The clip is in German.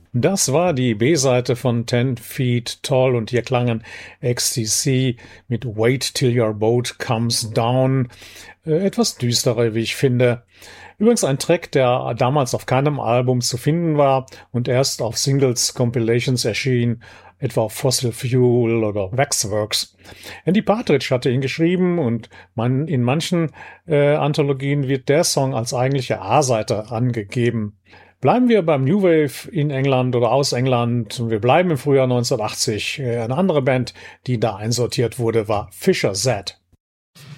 Das war die B-Seite von 10 Feet Tall und hier klangen XTC mit Wait Till Your Boat Comes Down. Etwas düsterer, wie ich finde. Übrigens ein Track, der damals auf keinem Album zu finden war und erst auf Singles Compilations erschien, etwa auf Fossil Fuel oder Waxworks. Andy Partridge hatte ihn geschrieben und in manchen Anthologien wird der Song als eigentliche A-Seite angegeben. Bleiben wir beim New Wave in England oder aus England. Wir bleiben im Frühjahr 1980. Eine andere Band, die da einsortiert wurde, war Fisher Z.